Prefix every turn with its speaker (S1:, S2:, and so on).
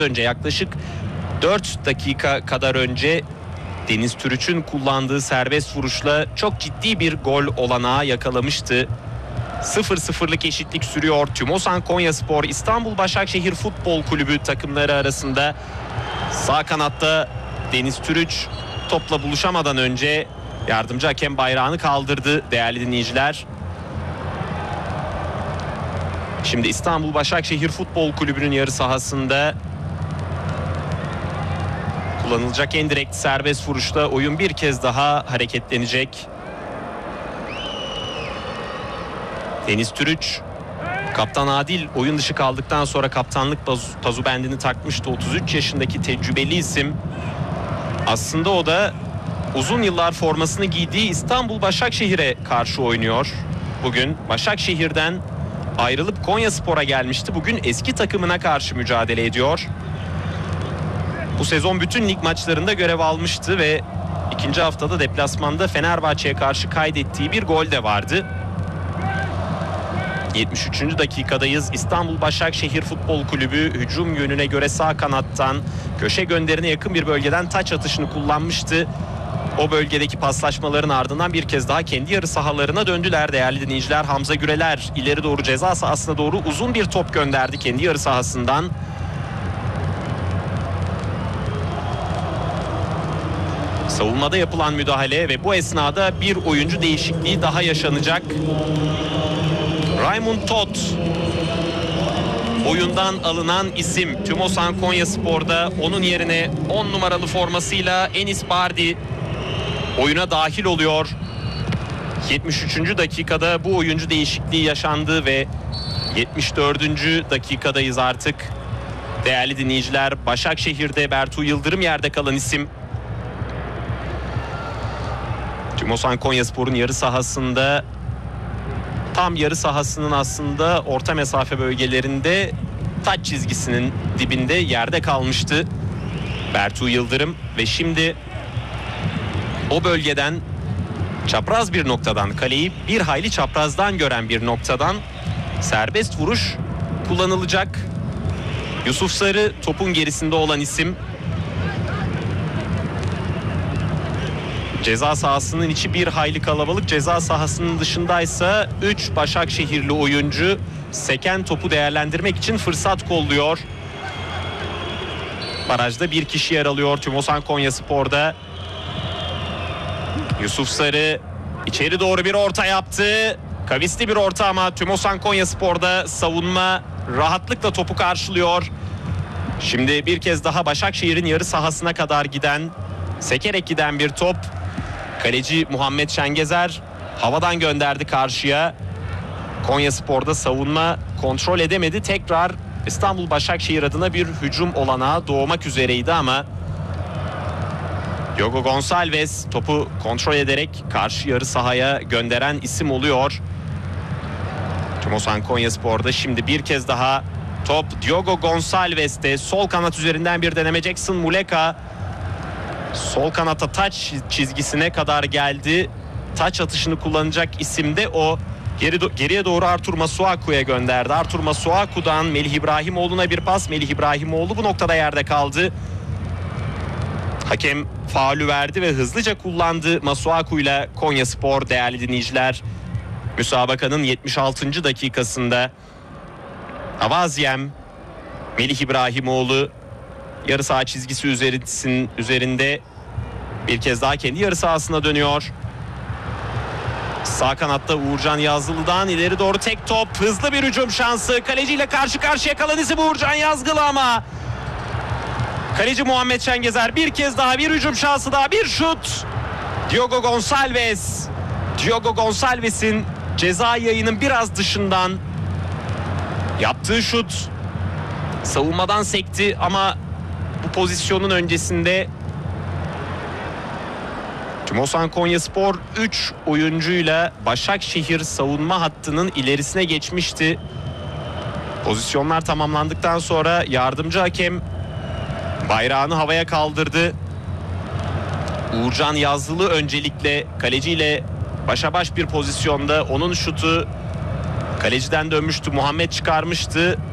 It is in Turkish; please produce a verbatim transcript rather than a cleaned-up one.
S1: önce yaklaşık dört dakika kadar önce Deniz Türüç'ün kullandığı serbest vuruşla çok ciddi bir gol olanağı yakalamıştı. sıfır sıfırlık eşitlik sürüyor. Tümosan Konyaspor İstanbul Başakşehir Futbol Kulübü takımları arasında. Sağ kanatta Deniz Türüç topla buluşamadan önce yardımcı hakem bayrağını kaldırdı değerli dinleyiciler. Şimdi İstanbul Başakşehir Futbol Kulübü'nün yarı sahasında kullanılacak en direkt serbest vuruşta oyun bir kez daha hareketlenecek. Deniz Türüç, Kaptan Adil oyun dışı kaldıktan sonra kaptanlık pazubendini takmıştı. otuz üç yaşındaki tecrübeli isim. Aslında o da uzun yıllar formasını giydiği İstanbul Başakşehir'e karşı oynuyor. Bugün Başakşehir'den ayrılıp Konyaspor'a gelmişti. Bugün eski takımına karşı mücadele ediyor. Bu sezon bütün lig maçlarında görev almıştı ve ikinci haftada deplasmanda Fenerbahçe'ye karşı kaydettiği bir gol de vardı. yetmiş üçüncü dakikadayız. İstanbul Başakşehir Futbol Kulübü hücum yönüne göre sağ kanattan köşe gönderine yakın bir bölgeden taç atışını kullanmıştı. O bölgedeki paslaşmaların ardından bir kez daha kendi yarı sahalarına döndüler değerli dinleyiciler. Hamza Güreler ileri doğru ceza sahasına doğru uzun bir top gönderdi kendi yarı sahasından. Savunmada yapılan müdahale ve bu esnada bir oyuncu değişikliği daha yaşanacak. Raymond Todt oyundan alınan isim. Tümosan Konyaspor'da onun yerine on numaralı formasıyla Enis Bardi oyuna dahil oluyor. yetmiş üçüncü dakikada bu oyuncu değişikliği yaşandı ve yetmiş dördüncü dakikadayız artık. Değerli dinleyiciler, Başakşehir'de Bertu Yıldırım yerde kalan isim. Tümosan Konyaspor'un yarı sahasında, tam yarı sahasının aslında orta mesafe bölgelerinde taç çizgisinin dibinde yerde kalmıştı Bertu Yıldırım ve şimdi o bölgeden çapraz bir noktadan, kaleyi bir hayli çaprazdan gören bir noktadan serbest vuruş kullanılacak. Yusuf Sarı topun gerisinde olan isim. Ceza sahasının içi bir hayli kalabalık. Ceza sahasının dışındaysa üç Başakşehirli oyuncu seken topu değerlendirmek için fırsat kolluyor. Barajda bir kişi yer alıyor Tümosan Konyaspor'da. Yusuf Sarı içeri doğru bir orta yaptı. Kavisli bir orta ama Tümosan Konyaspor'da savunma rahatlıkla topu karşılıyor. Şimdi bir kez daha Başakşehir'in yarı sahasına kadar giden, sekerek giden bir top. Kaleci Muhammed Şengezer havadan gönderdi karşıya. Konyaspor'da savunma kontrol edemedi. Tekrar İstanbul Başakşehir adına bir hücum olanağı doğmak üzereydi ama Diogo Gonçalves topu kontrol ederek karşı yarı sahaya gönderen isim oluyor. Tümosan Konyaspor'da şimdi bir kez daha top Diogo Gonçalves'te, sol kanat üzerinden bir deneme. Jackson Muleka sol kanata taç çizgisine kadar geldi. Taç atışını kullanacak isim de o. Geri do geriye doğru Artur Masuaku'ya gönderdi. Artur Masuaku'dan Melih İbrahimoğlu'na bir pas. Melih İbrahimoğlu bu noktada yerde kaldı. Hakem faulü verdi ve hızlıca kullandı Masuaku'yla Konyaspor değerli dinleyiciler. Müsabakanın yetmiş altıncı dakikasında Avaziem, Melih İbrahimoğlu yarı saha çizgisi üzerinde bir kez daha kendi yarı sahasına dönüyor. Sağ kanatta Uğurcan Yazgılı'dan ileri doğru tek top, hızlı bir hücum şansı. Kaleciyle karşı karşıya kalan isim Uğurcan Yazgılı ama kaleci Muhammed Şengezer bir kez daha bir hücum şansı daha, bir şut. Diogo Gonçalves. Diogo Gonçalves'in ceza yayının biraz dışından yaptığı şut savunmadan sekti ama bu pozisyonun öncesinde Tümosan Konyaspor üç oyuncuyla Başakşehir savunma hattının ilerisine geçmişti. Pozisyonlar tamamlandıktan sonra yardımcı hakem bayrağını havaya kaldırdı. Uğurcan Yazılı öncelikle kaleciyle başa baş bir pozisyonda, onun şutu kaleciden dönmüştü. Muhammed çıkarmıştı.